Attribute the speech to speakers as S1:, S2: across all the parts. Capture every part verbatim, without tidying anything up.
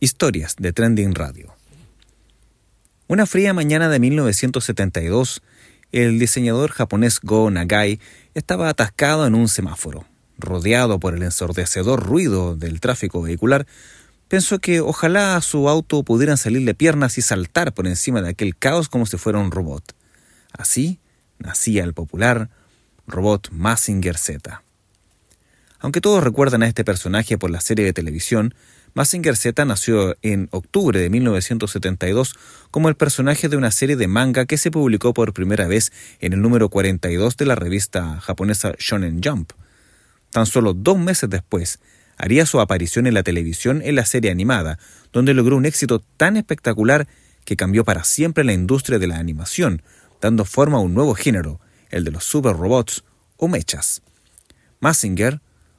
S1: Historias de Trending Radio. Una fría mañana de mil novecientos setenta y dos, el diseñador japonés Go Nagai estaba atascado en un semáforo. Rodeado por el ensordecedor ruido del tráfico vehicular, pensó que ojalá a su auto pudieran salirle piernas y saltar por encima de aquel caos como si fuera un robot. Así nacía el popular robot Mazinger Z. Aunque todos recuerdan a este personaje por la serie de televisión, Mazinger Z nació en octubre de mil novecientos setenta y dos como el personaje de una serie de manga que se publicó por primera vez en el número cuarenta y dos de la revista japonesa Shonen Jump. Tan solo dos meses después, haría su aparición en la televisión en la serie animada, donde logró un éxito tan espectacular que cambió para siempre la industria de la animación, dando forma a un nuevo género, el de los super robots o mechas. Mazinger,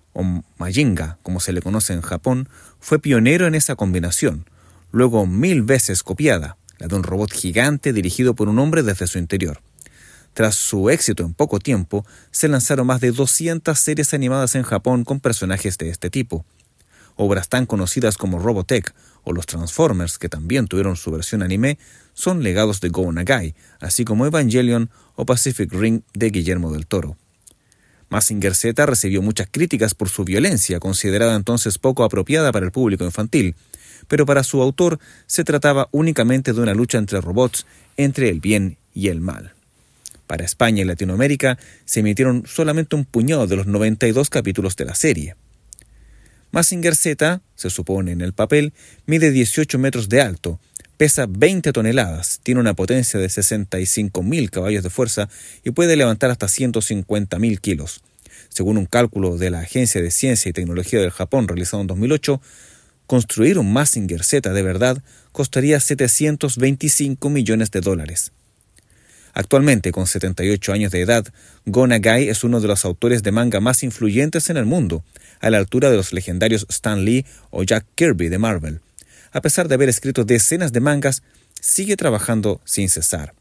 S1: o Majinga, como se le conoce en Japón, fue pionero en esa combinación, luego mil veces copiada, la de un robot gigante dirigido por un hombre desde su interior. Tras su éxito en poco tiempo, se lanzaron más de doscientas series animadas en Japón con personajes de este tipo. Obras tan conocidas como Robotech o los Transformers, que también tuvieron su versión anime, son legados de Go Nagai, así como Evangelion o Pacific Rim de Guillermo del Toro. Mazinger Z recibió muchas críticas por su violencia, considerada entonces poco apropiada para el público infantil, pero para su autor se trataba únicamente de una lucha entre robots, entre el bien y el mal. Para España y Latinoamérica se emitieron solamente un puñado de los noventa y dos capítulos de la serie. Mazinger Z, se supone en el papel, mide dieciocho metros de alto, pesa veinte toneladas, tiene una potencia de sesenta y cinco mil caballos de fuerza y puede levantar hasta ciento cincuenta mil kilos. Según un cálculo de la Agencia de Ciencia y Tecnología del Japón realizado en dos mil ocho, construir un Mazinger Z de verdad costaría setecientos veinticinco millones de dólares. Actualmente, con setenta y ocho años de edad, Go Nagai es uno de los autores de manga más influyentes en el mundo, a la altura de los legendarios Stan Lee o Jack Kirby de Marvel. A pesar de haber escrito decenas de mangas, sigue trabajando sin cesar.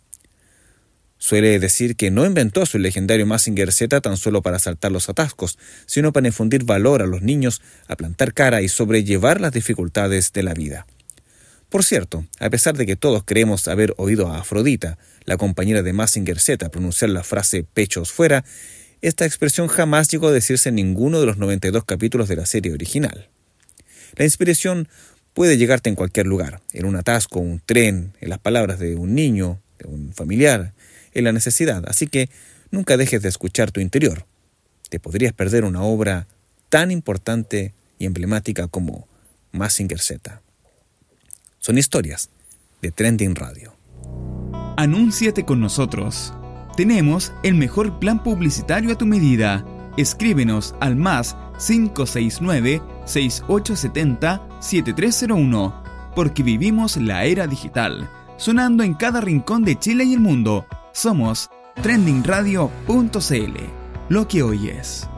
S1: Suele decir que no inventó su legendario Mazinger Z tan solo para saltar los atascos, sino para infundir valor a los niños, a plantar cara y sobrellevar las dificultades de la vida. Por cierto, a pesar de que todos creemos haber oído a Afrodita, la compañera de Mazinger Z, pronunciar la frase pechos fuera, esta expresión jamás llegó a decirse en ninguno de los noventa y dos capítulos de la serie original. La inspiración puede llegarte en cualquier lugar, en un atasco, un tren, en las palabras de un niño, de un familiar, en la necesidad. Así que nunca dejes de escuchar tu interior. Te podrías perder una obra tan importante y emblemática como Mazinger Z. Son historias de Trending Radio.
S2: Anúnciate con nosotros. Tenemos el mejor plan publicitario a tu medida. Escríbenos al más cinco seis nueve, seis ocho siete cero, siete tres cero uno, porque vivimos la era digital, sonando en cada rincón de Chile y el mundo. Somos trending radio punto c l, lo que oyes.